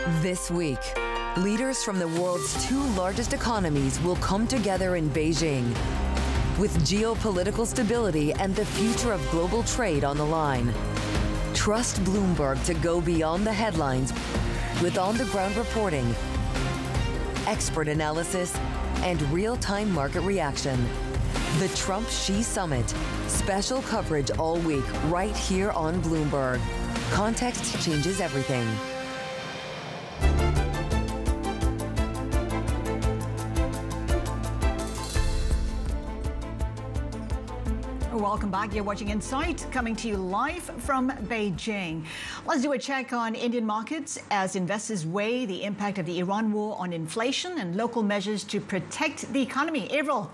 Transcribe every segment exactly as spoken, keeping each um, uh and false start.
This week, leaders from the world's two largest economies will come together in Beijing. With geopolitical stability and the future of global trade on the line, trust Bloomberg to go beyond the headlines with on-the-ground reporting, expert analysis, and real-time market reaction. The Trump-Xi Summit. Special coverage all week right here on Bloomberg. Context changes everything. Welcome back. You're watching Insight, coming to you live from Beijing. Let's do a check on Indian markets as investors weigh the impact of the Iran war on inflation and local measures to protect the economy. Avril.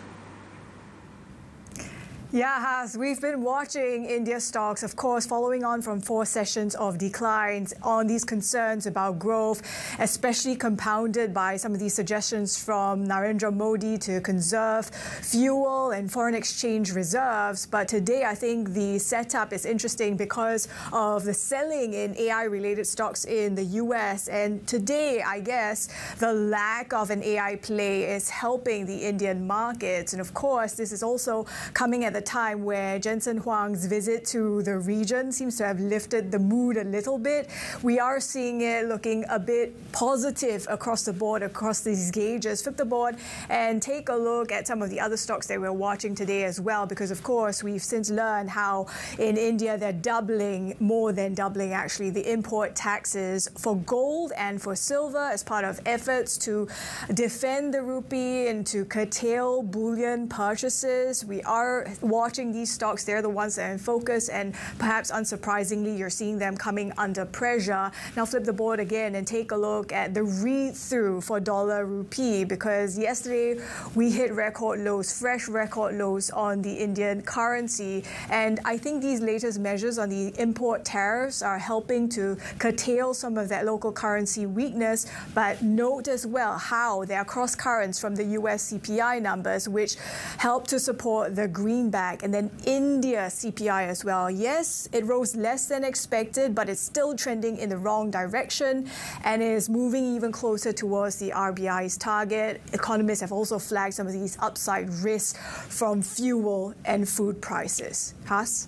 Yeah, Has, we've been watching India stocks, of course, following on from four sessions of declines on these concerns about growth, especially compounded by some of these suggestions from Narendra Modi to conserve fuel and foreign exchange reserves. But today, I think the setup is interesting because of the selling in A I-related stocks in the U S. And today, I guess, the lack of an A I play is helping the Indian markets. And of course, this is also coming at the time where Jensen Huang's visit to the region seems to have lifted the mood a little bit. We are seeing it looking a bit positive across the board, across these gauges. Flip the board and take a look at some of the other stocks that we're watching today as well, because of course we've since learned how in India they're doubling, more than doubling actually, the import taxes for gold and for silver as part of efforts to defend the rupee and to curtail bullion purchases. We are watching these stocks. They're the ones that are in focus, and perhaps unsurprisingly, you're seeing them coming under pressure. Now flip the board again and take a look at the read-through for dollar rupee, because yesterday we hit record lows, fresh record lows on the Indian currency. And I think these latest measures on the import tariffs are helping to curtail some of that local currency weakness. But note as well how there are cross currents from the U S C P I numbers, which help to support the greenback. And then India C P I as well. Yes, it rose less than expected, but it's still trending in the wrong direction and is moving even closer towards the R B I's target. Economists have also flagged some of these upside risks from fuel and food prices. Has?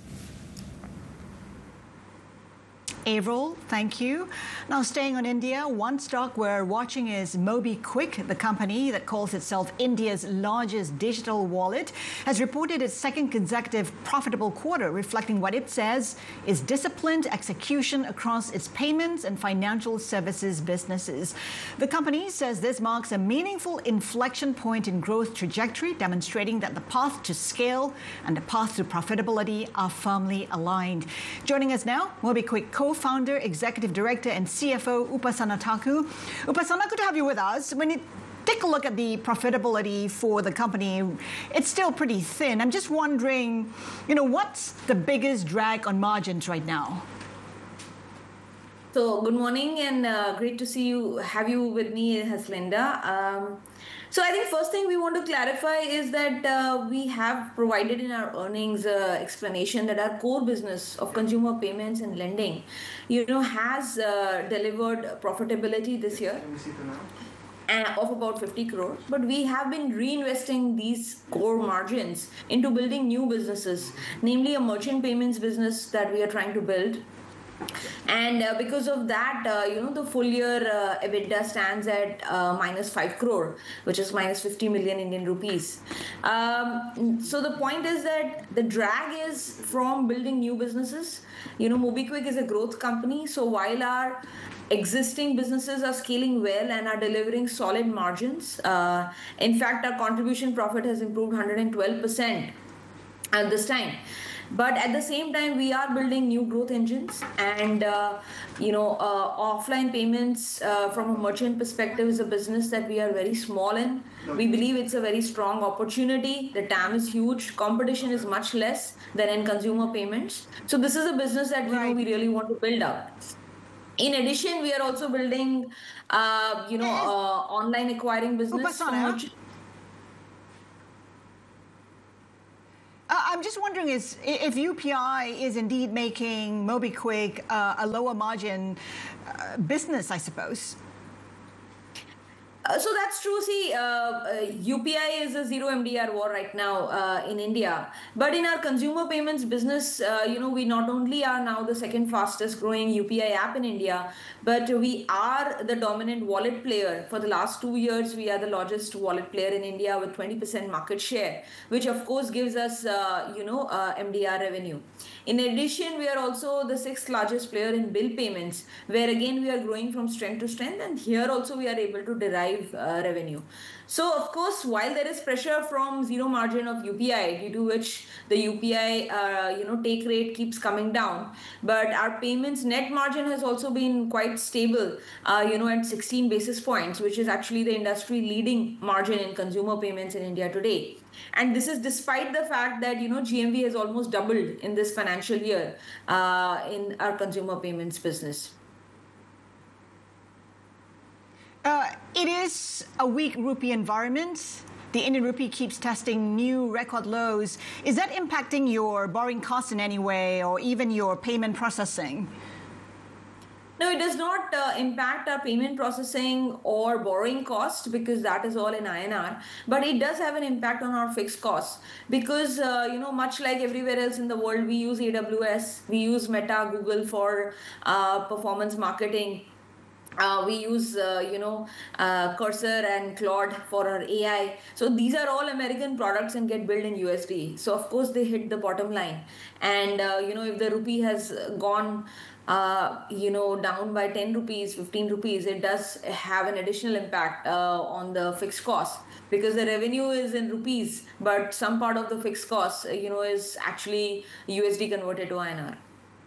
Avril, thank you. Now staying on India, one stock we're watching is MobiKwik. The company that calls itself India's largest digital wallet has reported its second consecutive profitable quarter, reflecting what it says is disciplined execution across its payments and financial services businesses. The company says this marks a meaningful inflection point in growth trajectory, demonstrating that the path to scale and the path to profitability are firmly aligned. Joining us now, MobiKwik co Co-founder, Executive Director, and C F O Upasana Taku. Upasana, good to have you with us. When you take a look at the profitability for the company, it's still pretty thin. I'm just wondering, you know, what's the biggest drag on margins right now? So, good morning, and uh, great to see you, have you with me, Haslinda. Um, So I think first thing we want to clarify is that uh, we have provided in our earnings uh, explanation that our core business of consumer payments and lending, you know, has uh, delivered profitability this year of about fifty crore. But we have been reinvesting these core margins into building new businesses, namely a merchant payments business that we are trying to build. And uh, because of that, uh, you know, the full year uh, EBITDA stands at uh, minus five crore, which is minus fifty million Indian rupees. Um, so the point is that the drag is from building new businesses. You know, MobiKwik is a growth company. So while our existing businesses are scaling well and are delivering solid margins, uh, in fact, our contribution profit has improved one hundred twelve percent at this time. But at the same time, we are building new growth engines, and uh, you know, uh, offline payments uh, from a merchant perspective is a business that we are very small in. We believe it's a very strong opportunity. The T A M is huge. Competition is much less than in consumer payments. So this is a business that you know we really want to build up. In addition, we are also building, uh, you know, uh, online acquiring business. Uh, I'm just just wondering is if U P I is indeed making MobiKwik uh, a lower margin uh, business, I suppose. Uh, so that's true. See, uh, uh, U P I is a zero M D R war right now uh, in India. But in our consumer payments business, uh, you know, we not only are now the second fastest growing U P I app in India, but we are the dominant wallet player. For the last two years, we are the largest wallet player in India with twenty percent market share, which of course gives us, uh, you know, uh, M D R revenue. In addition, we are also the sixth largest player in bill payments, where again we are growing from strength to strength, and here also we are able to derive Uh, revenue. So of course, while there is pressure from zero margin of U P I, due to which the U P I uh, you know take rate keeps coming down, but our payments net margin has also been quite stable, uh, you know, at sixteen basis points, which is actually the industry leading margin in consumer payments in India today. And this is despite the fact that, you know, G M V has almost doubled in this financial year uh, in our consumer payments business. Uh, it is a weak rupee environment. The Indian rupee keeps testing new record lows. Is that impacting your borrowing costs in any way, or even your payment processing? No, it does not uh, impact our payment processing or borrowing cost, because that is all in I N R. But it does have an impact on our fixed costs, because, uh, you know, much like everywhere else in the world, we use A W S, we use Meta, Google for uh, performance marketing. Uh, we use, uh, you know, uh, Cursor and Claude for our A I. So these are all American products and get billed in U S D. So of course they hit the bottom line. And, uh, you know, if the rupee has gone, uh, you know, down by ten rupees, fifteen rupees, it does have an additional impact uh, on the fixed cost, because the revenue is in rupees, but some part of the fixed cost, you know, is actually U S D converted to I N R.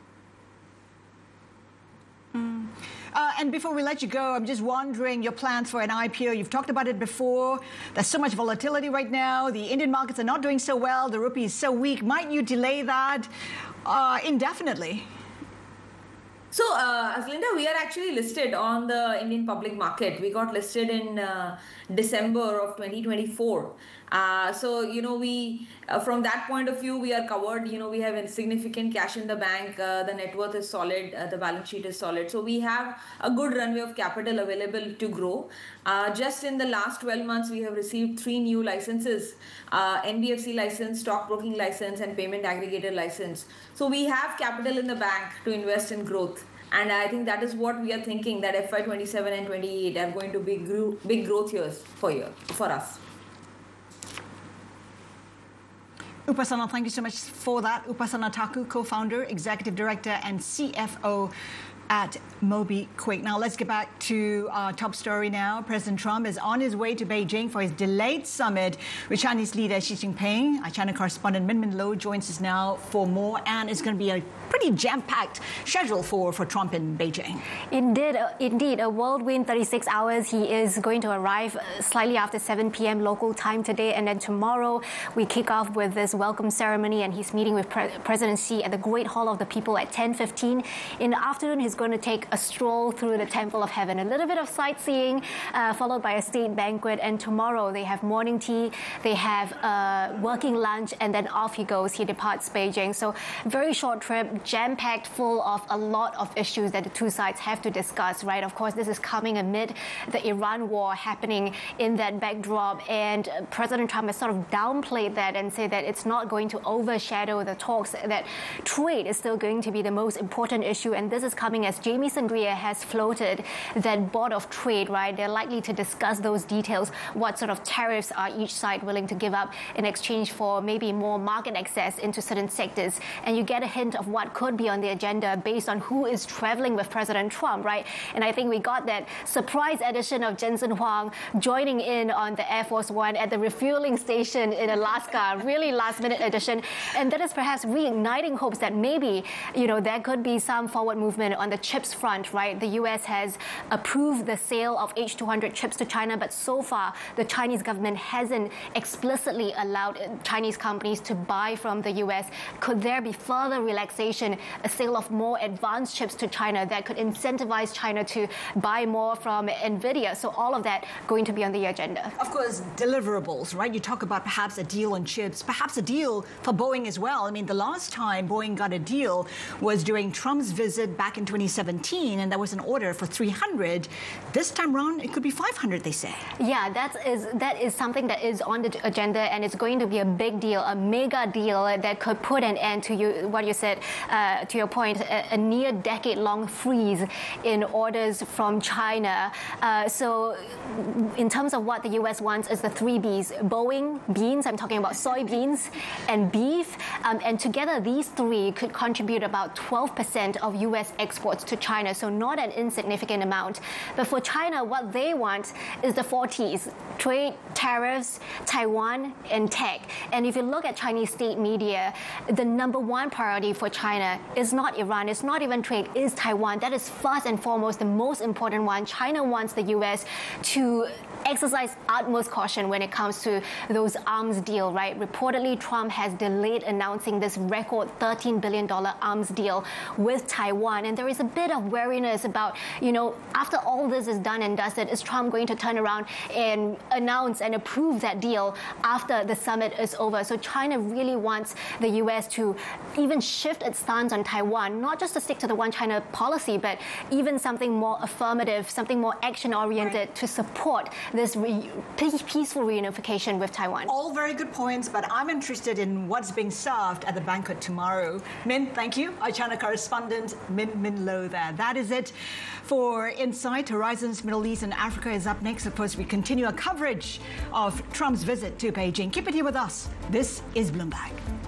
Mm. Uh, and before we let you go, I'm just wondering your plans for an I P O. You've talked about it before. There's so much volatility right now. The Indian markets are not doing so well. The rupee is so weak. Might you delay that uh, indefinitely? So, uh, Aslinda, we are actually listed on the Indian public market. We got listed in uh, December of twenty twenty-four. Uh, so, you know, we, uh, from that point of view, we are covered. You know, we have significant cash in the bank. Uh, the net worth is solid. Uh, the balance sheet is solid. So we have a good runway of capital available to grow. Uh, just in the last twelve months, we have received three new licenses, uh, N B F C license, stockbroking license, and payment aggregator license. So we have capital in the bank to invest in growth. And I think that is what we are thinking, that F Y twenty-seven and twenty-eight are going to be gro big growth years for, year, for us. Upasana, thank you so much for that. Upasana Taku, co-founder, executive director, and C F O at MobiKwik. Now let's get back to our top story now. President Trump is on his way to Beijing for his delayed summit with Chinese leader Xi Jinping. Our China correspondent Min Min Lo joins us now for more, and it's going to be a pretty jam-packed schedule for, for Trump in Beijing. Indeed, uh, indeed, a whirlwind thirty-six hours. He is going to arrive slightly after seven p m local time today, and then tomorrow we kick off with this welcome ceremony, and he's meeting with Pre President Xi at the Great Hall of the People at ten fifteen. In the afternoon, he's going to take a stroll through the Temple of Heaven, a little bit of sightseeing, uh, followed by a state banquet, and tomorrow they have morning tea, they have a working lunch, and then off he goes. He departs Beijing. So very short trip, jam-packed full of a lot of issues that the two sides have to discuss, right? Of course, this is coming amid the Iran war happening in that backdrop, and President Trump has sort of downplayed that and said that it's not going to overshadow the talks, that trade is still going to be the most important issue, and this is coming as Jamie Sandria has floated that board of trade, right? They're likely to discuss those details, what sort of tariffs are each side willing to give up in exchange for maybe more market access into certain sectors, and you get a hint of what could be on the agenda based on who is traveling with President Trump, right? And I think we got that surprise edition of Jensen Huang joining in on the Air Force One at the refueling station in Alaska, really last minute edition, and that is perhaps reigniting hopes that maybe, you know, there could be some forward movement on the the chips front, right, the U S has approved the sale of H two hundred chips to China, but so far the Chinese government hasn't explicitly allowed Chinese companies to buy from the U S. Could there be further relaxation, a sale of more advanced chips to China that could incentivize China to buy more from NVIDIA? So all of that going to be on the agenda. Of course, deliverables, right? You talk about perhaps a deal on chips, perhaps a deal for Boeing as well. I mean, the last time Boeing got a deal was during Trump's visit back in twenty seventeen, and there was an order for three hundred. This time around, it could be five hundred, they say. Yeah, that is that is something that is on the agenda, and it's going to be a big deal, a mega deal that could put an end to you, what you said, uh, to your point, a, a near decade-long freeze in orders from China. Uh, so in terms of what the U S wants is the three Bs, Boeing, beans, I'm talking about soybeans, and beef. Um, and together, these three could contribute about twelve percent of U S exports to China, so not an insignificant amount. But for China, what they want is the four Ts, trade, tariffs, Taiwan, and tech. And if you look at Chinese state media, the number one priority for China is not Iran, it's not even trade, is Taiwan. That is first and foremost the most important one. China wants the U S to exercise utmost caution when it comes to those arms deal, right? Reportedly, Trump has delayed announcing this record thirteen billion dollars arms deal with Taiwan. And there is a bit of wariness about, you know, after all this is done and dusted, is Trump going to turn around and announce and approve that deal after the summit is over? So China really wants the U S to even shift its stance on Taiwan, not just to stick to the one China policy, but even something more affirmative, something more action-oriented right. to support this re- peaceful reunification with Taiwan. All very good points, but I'm interested in what's being served at the banquet tomorrow. Min, thank you. Our China correspondent, Min Min Lo there. That is it for Insight. Horizons Middle East and Africa is up next. Of course, we continue our coverage of Trump's visit to Beijing. Keep it here with us. This is Bloomberg.